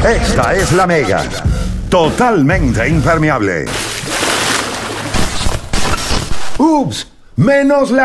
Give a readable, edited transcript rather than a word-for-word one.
Esta es la Mega. Totalmente impermeable. ¡Ups! ¡Menos la